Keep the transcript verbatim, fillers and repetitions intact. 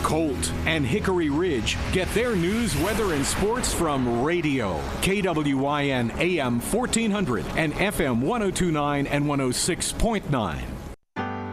Colt, and Hickory Ridge get their news, weather, and sports from radio. K W I N A M fourteen hundred and F M one oh two point nine and one oh six point nine.